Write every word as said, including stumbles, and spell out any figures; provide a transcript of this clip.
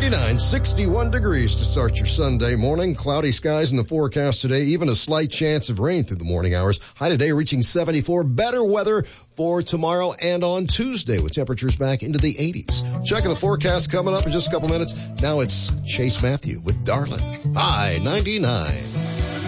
ninety-nine, sixty-one degrees to start your Sunday morning. Cloudy skies in the forecast today, even a slight chance of rain through the morning hours. High today reaching seventy-four. Better weather for tomorrow and on Tuesday with temperatures back into the eighties. Checking the forecast coming up in just a couple minutes. Now it's Chase Matthew with Darling. High ninety-nine.